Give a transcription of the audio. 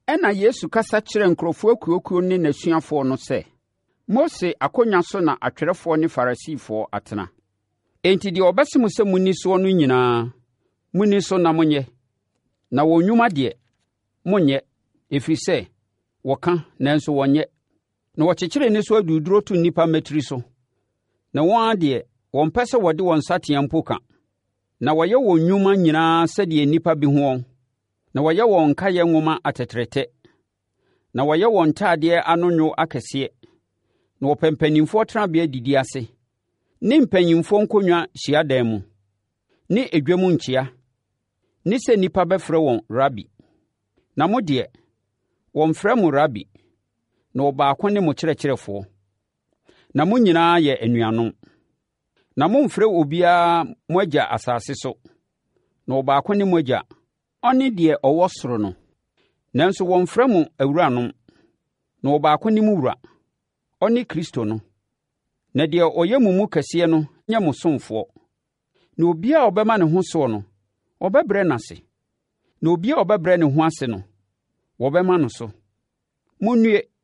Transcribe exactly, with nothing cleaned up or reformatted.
Ɛna Yesu kasa kyerɛ nkurɔfoɔ akuokuo ne n'asuafoɔ no sɛ, Mose akonnwa so na atwerɛfoɔ ne Farisifoɔ atena. Enti deɛ ɔbɛse mo sɛ munni soɔ no nyinaa, munni so na monyɛ. Na wɔn nnwuma deɛ, monyɛ, ɛfiri sɛ, wɔka nanso wɔnyɛ. Na wɔkyekyere ne so aduruduro to nnipa mmatiri so. Na wɔn ara deɛ, wɔmpɛ sɛ wɔde wɔn nsateaa mpo ka. Na wɔyɛ wɔn nnwuma nyinaa sɛdeɛ nnipa bi ho wɔn. Na wɔyɛ wɔn nkaeɛ nwoma atɛtrɛtɛ. Na wɔyɛ wɔn ntadeɛ ano nwo akɛseɛ. Na wɔpɛ mpanimfoɔ tenabea didi ase, ne mpanyimfoɔ nkonnwa hyiadan mu, ne edwam nkyea, ne sɛ nnipa bɛfrɛ wɔn Rabi. Na mo deɛ, wɔmfrɛ mo Rabi, na ɔbaako ne mo kyerɛkyerɛfoɔ. Na mo nyinaa yɛ anuanom. Na momfrɛ obiara mo agya asase so, na ɔbaako ne mo agya, ɔne deɛ ɔwɔ soro no. Nanso wɔmfrɛ mo awuranom, na ɔbaako ne mo wura, ɔne Kristo no. Na deɛ ɔyɛ mo mu kɛseɛ no nyɛ mo somfoɔ. Na obiara a ɔbɛma ne ho soɔ no, ɔbɛbrɛ n'ase. Na obiara a ɔbɛbrɛ ne ho ase no, wɔbɛma no so. Monnue,